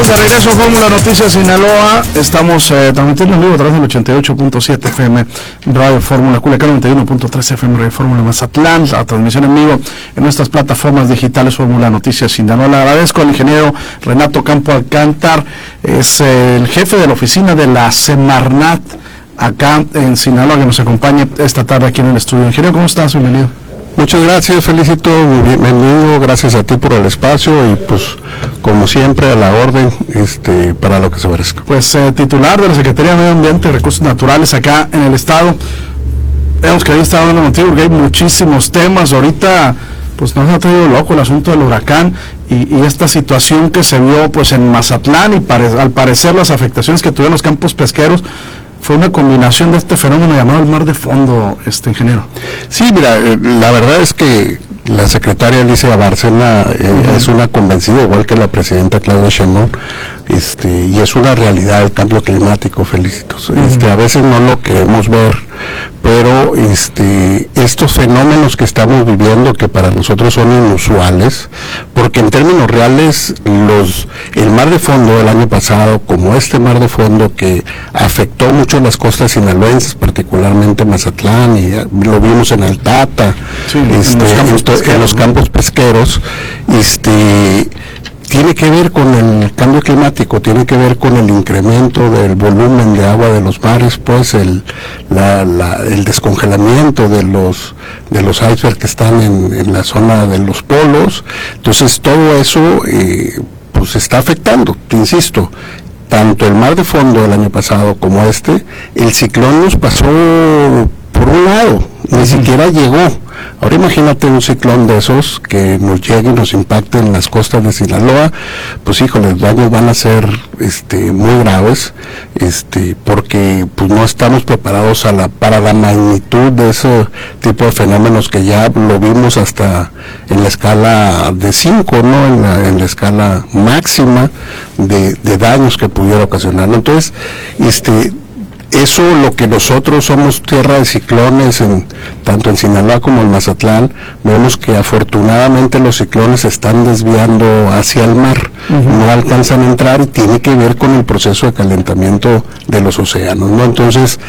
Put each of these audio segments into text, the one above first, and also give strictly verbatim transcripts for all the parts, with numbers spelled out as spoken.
Estamos de regreso a Fórmula Noticias Sinaloa. Estamos eh, transmitiendo en vivo a través del ochenta y ocho punto siete F M Radio Fórmula, Culiacán noventa y uno punto tres F M Radio Fórmula Mazatlán, la transmisión en vivo en nuestras plataformas digitales Fórmula Noticias Sinaloa. Le agradezco al ingeniero Renato Campo Alcántar, es eh, el jefe de la oficina de la Semarnat acá en Sinaloa, que nos acompañe esta tarde aquí en el estudio. Ingeniero, ¿cómo estás? Bienvenido. Muchas gracias, felicito, bienvenido, gracias a ti por el espacio y pues como siempre a la orden este para lo que se merezca. Pues eh, titular de la Secretaría de Medio Ambiente y Recursos Naturales acá en el estado. Vemos que ahí está hablando contigo porque hay muchísimos temas. Ahorita pues nos ha traído loco el asunto del huracán y, y esta situación que se vio pues en Mazatlán y pare, al parecer las afectaciones que tuvieron los campos pesqueros fue una combinación de este fenómeno llamado el mar de fondo, este ingeniero. Sí, mira, la verdad es que la secretaria Alicia Bárcena eh, uh-huh. es una convencida, igual que la presidenta Claudia Sheinbaum, este, y es una realidad el cambio climático, felicitos. Uh-huh. Este, a veces no lo queremos ver, pero este, estos fenómenos que estamos viviendo, que para nosotros son inusuales, porque en términos reales, los, el mar de fondo del año pasado, como este mar de fondo que afectó mucho las costas sinaloenses, particularmente Mazatlán, y lo vimos en Altata, sí, este, en, los en, en los campos pesqueros, este, tiene que ver con el cambio climático, tiene que ver con el incremento del volumen de agua de los mares, pues el la, la, el descongelamiento de los de los icebergs que están en, en la zona de los polos. Entonces todo eso eh, pues está afectando, te insisto, tanto el mar de fondo del año pasado como este. El ciclón nos pasó por un lado, ni uh-huh. siquiera llegó. Ahora imagínate un ciclón de esos que nos llegue y nos impacte en las costas de Sinaloa, pues híjole, los daños van a ser este muy graves, este porque pues no estamos preparados a la para la magnitud de ese tipo de fenómenos que ya lo vimos hasta en la escala de cinco, ¿no? En la, en la escala máxima de, de daños que pudiera ocasionar. Entonces, este eso, lo que nosotros somos tierra de ciclones, en, tanto en Sinaloa como en Mazatlán, vemos que afortunadamente los ciclones se están desviando hacia el mar, uh-huh. no alcanzan a entrar y tiene que ver con el proceso de calentamiento de los océanos, ¿no? Entonces,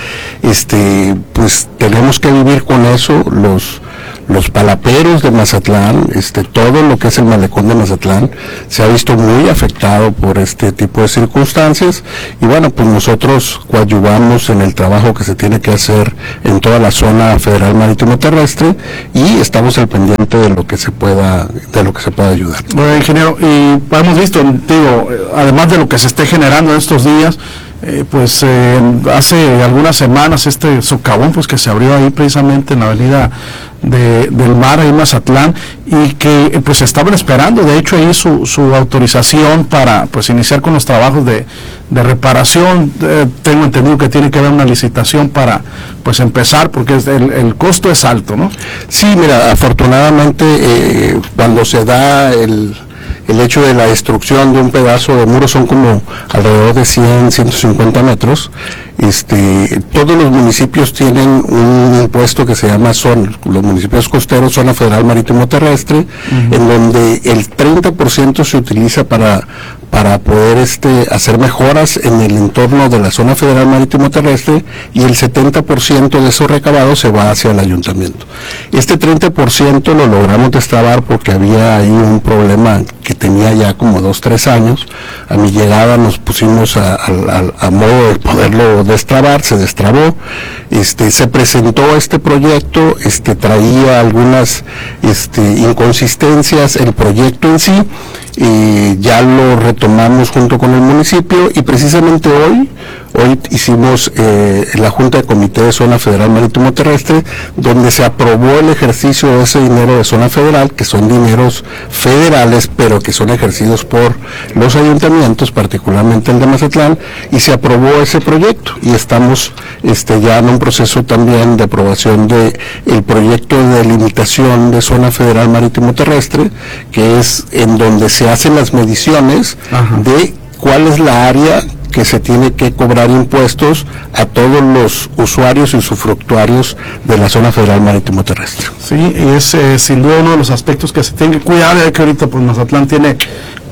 este, pues tenemos que vivir con eso, los los palaperos de Mazatlán, este, todo lo que es el malecón de Mazatlán se ha visto muy afectado por este tipo de circunstancias y bueno, pues nosotros coadyuvamos en el trabajo que se tiene que hacer en toda la zona federal marítimo terrestre y estamos al pendiente de lo que se pueda, de lo que se pueda ayudar. Bueno, ingeniero, y hemos visto, digo, además de lo que se esté generando en estos días, Eh, pues eh, hace algunas semanas este socavón pues que se abrió ahí precisamente en la avenida de, del mar ahí en Mazatlán y que eh, pues estaban esperando de hecho ahí su, su autorización para pues iniciar con los trabajos de, de reparación. Eh, tengo entendido que tiene que haber una licitación para pues empezar porque es el, el costo es alto, ¿no? Sí, mira, afortunadamente eh, cuando se da el el hecho de la destrucción de un pedazo de muro, son como alrededor de cien, ciento cincuenta metros, este, todos los municipios tienen un impuesto que se llama zona, los municipios costeros, zona federal marítimo terrestre, uh-huh. en donde el treinta por ciento se utiliza para para poder este hacer mejoras en el entorno de la zona federal marítimo terrestre y el setenta por ciento de esos recabados se va hacia el ayuntamiento. Este treinta por ciento lo logramos destrabar porque había ahí un problema que tenía ya como dos, tres años. A mi llegada nos pusimos a, a, a modo de poderlo destrabar, se destrabó, este, se presentó este proyecto, este, traía algunas este, inconsistencias, el proyecto en sí, y ya lo retomamos junto con el municipio y precisamente hoy hoy hicimos eh, la Junta de Comité de Zona Federal Marítimo Terrestre, donde se aprobó el ejercicio de ese dinero de zona federal, que son dineros federales, pero que son ejercidos por los ayuntamientos, particularmente el de Mazatlán, y se aprobó ese proyecto, y estamos este, ya en un proceso también de aprobación de el proyecto de delimitación de Zona Federal Marítimo Terrestre, que es en donde se hacen las mediciones Ajá. de cuál es la área que se tiene que cobrar impuestos a todos los usuarios y usufructuarios de la Zona Federal Marítimo Terrestre. Sí, y es eh, sin duda uno de los aspectos que se tiene que cuidar, ya que ahorita pues Mazatlán tiene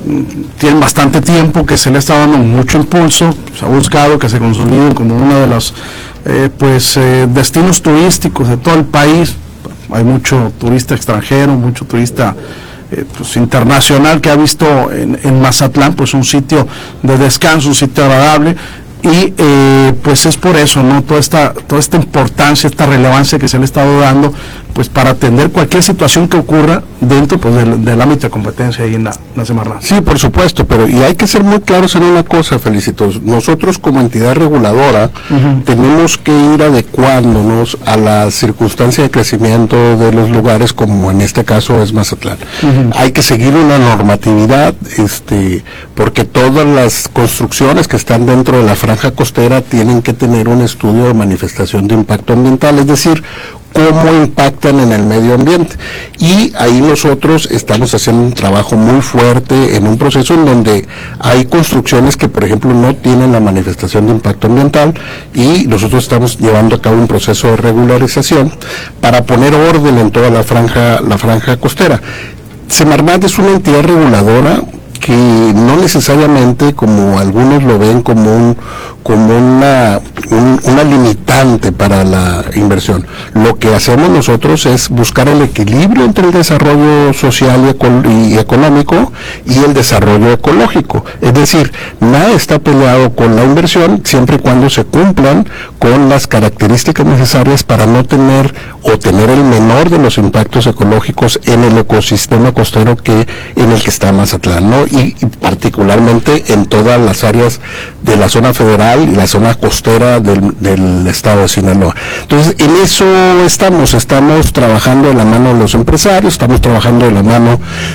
tienen bastante tiempo, que se le está dando mucho impulso, se ha buscado que se consoliden como uno de los eh, pues eh, destinos turísticos de todo el país. Hay mucho turista extranjero, mucho turista eh, pues, internacional que ha visto en, en Mazatlán pues un sitio de descanso, un sitio agradable. Y eh, pues es por eso, ¿no? Toda esta, toda esta importancia, esta relevancia que se le ha estado dando, pues para atender cualquier situación que ocurra dentro pues del, del ámbito de competencia ahí en la, la Semarnat. Sí, por supuesto, pero y hay que ser muy claros en una cosa, Felicitos. Nosotros como entidad reguladora uh-huh. tenemos que ir adecuándonos a la circunstancia de crecimiento de los lugares, como en este caso es Mazatlán. Uh-huh. Hay que seguir una normatividad, este, porque todas las construcciones que están dentro de la franja costera tienen que tener un estudio de manifestación de impacto ambiental, es decir, cómo impactan en el medio ambiente. Y ahí nosotros estamos haciendo un trabajo muy fuerte en un proceso en donde hay construcciones que, por ejemplo, no tienen la manifestación de impacto ambiental, y nosotros estamos llevando a cabo un proceso de regularización para poner orden en toda la franja, la franja costera. Semarnat es una entidad reguladora que no necesariamente, como algunos lo ven, como un como una un, una limitante para la inversión. Lo que hacemos nosotros es buscar el equilibrio entre el desarrollo social y, eco, y económico y el desarrollo ecológico. Es decir, nada está peleado con la inversión siempre y cuando se cumplan con las características necesarias para no tener o tener el menor de los impactos ecológicos en el ecosistema costero que en el que está Mazatlán, ¿no? Y, y particularmente en todas las áreas de la zona federal y la zona costera del, del estado de Sinaloa. Entonces, en eso estamos, estamos trabajando de la mano de los empresarios, estamos trabajando de la mano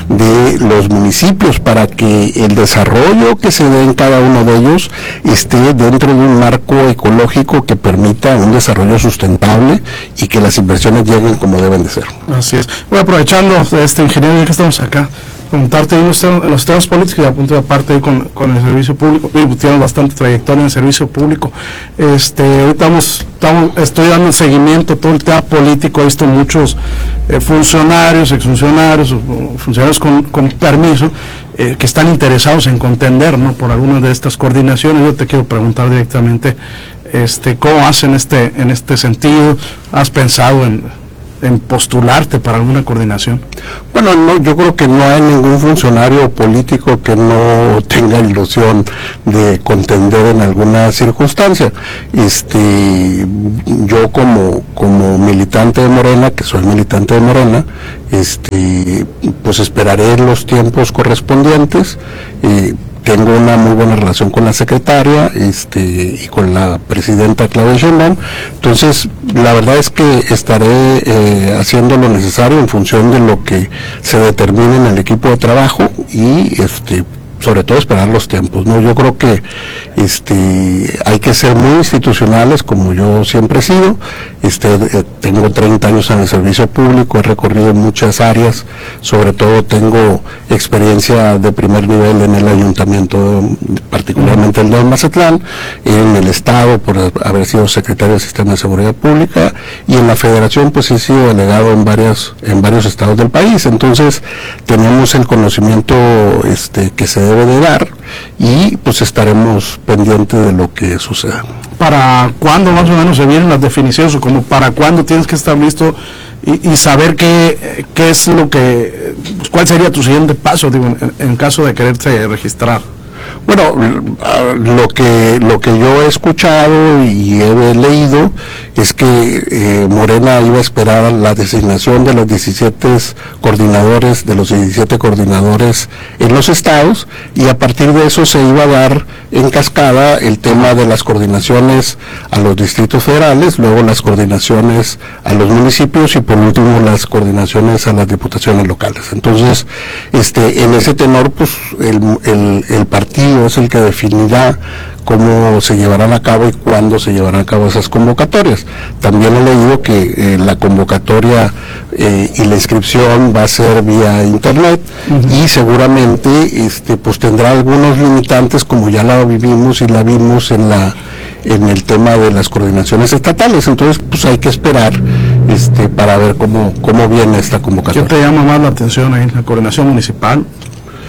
de los municipios para que el desarrollo que se dé en cada uno de ellos esté dentro de un marco ecológico que permita un desarrollo sustentable y que las inversiones lleguen como deben de ser. Así es. Bueno, aprovechando este ingeniero, ya que estamos acá, preguntarte en los, en los temas políticos y a punto de aparte con, con el servicio público, tienes bastante trayectoria en el servicio público. Este, ahorita estamos, estamos, estoy dando seguimiento a todo el tema político. He visto muchos eh, funcionarios, exfuncionarios, funcionarios con, con permiso, eh, que están interesados en contender, ¿no?, por algunas de estas coordinaciones. Yo te quiero preguntar directamente, este, ¿cómo hacen este, en este sentido? ¿Has pensado en en postularte para alguna coordinación? Bueno, no, yo creo que no hay ningún funcionario político que no tenga ilusión de contender en alguna circunstancia. Este, yo como como militante de Morena, que soy militante de Morena, este, pues esperaré los tiempos correspondientes. Eh, Tengo una muy buena relación con la secretaria este, y con la presidenta Claudia Sheinbaum. Entonces, la verdad es que estaré eh, haciendo lo necesario en función de lo que se determine en el equipo de trabajo y este sobre todo esperar los tiempos, ¿no? Yo creo que este hay que ser muy institucionales, como yo siempre he sido. Este eh, tengo treinta años en el servicio público, he recorrido muchas áreas, sobre todo tengo experiencia de primer nivel en el ayuntamiento, particularmente el de Mazatlán, en el estado por haber sido secretario del Sistema de Seguridad Pública, y en la federación pues he sido delegado en varias en varios estados del país. Entonces tenemos el conocimiento este que se debe de dar y pues estaremos pendientes de lo que suceda. ¿Para cuándo más o menos se vienen las definiciones, o como para cuándo tienes que estar listo y, y saber qué, qué es lo que, cuál sería tu siguiente paso, digo, en, en caso de quererte registrar? Bueno, lo que lo que yo he escuchado y he leído es que eh, Morena iba a esperar la designación de los diecisiete coordinadores, de los diecisiete coordinadores en los estados, y a partir de eso se iba a dar en cascada el tema de las coordinaciones a los distritos federales, luego las coordinaciones a los municipios y por último las coordinaciones a las diputaciones locales. Entonces, este, en ese tenor, pues el, el, el partido es el que definirá cómo se llevarán a cabo y cuándo se llevarán a cabo esas convocatorias. También he leído que eh, la convocatoria eh, y la inscripción va a ser vía internet, uh-huh. y seguramente este pues tendrá algunos limitantes, como ya la vivimos y la vimos en la en el tema de las coordinaciones estatales. Entonces pues hay que esperar este para ver cómo cómo viene esta convocatoria. ¿Qué te llama más la atención ahí, la coordinación municipal?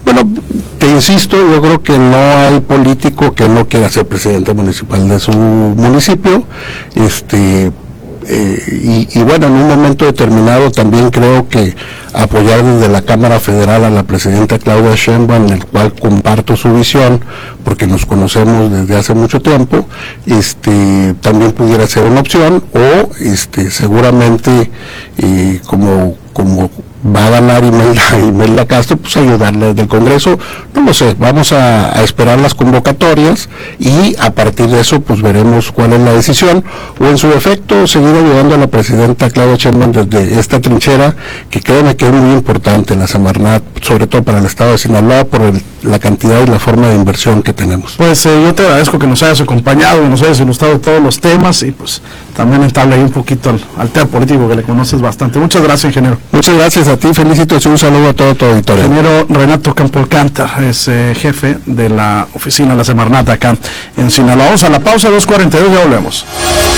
Bueno, te insisto, yo creo que no hay político que no quiera ser presidente municipal de su municipio, este eh, y, y bueno, en un momento determinado también creo que apoyar desde la Cámara Federal a la presidenta Claudia Sheinbaum, en el cual comparto su visión, porque nos conocemos desde hace mucho tiempo, este también pudiera ser una opción, o este seguramente eh, como como va a ganar Imelda, Imelda Castro, pues ayudarle desde el Congreso, no lo sé, vamos a, a esperar las convocatorias y a partir de eso pues veremos cuál es la decisión, o en su defecto seguir ayudando a la presidenta Claudia Sheinbaum desde esta trinchera, que créeme que es muy importante la Semarnat, sobre todo para el estado de Sinaloa, por el, la cantidad y la forma de inversión que tenemos. Pues eh, yo te agradezco que nos hayas acompañado y nos hayas ilustrado todos los temas, y pues también entabla ahí un poquito al, al tema político que le conoces bastante. Muchas gracias, ingeniero. Muchas gracias a ti, felicito y un saludo a todo tu auditorio. Ingeniero Renato Campo Alcántara es eh, jefe de la oficina de la Semarnat acá en Sinaloa. Vamos a la pausa, dos cuarenta y dos, ya volvemos.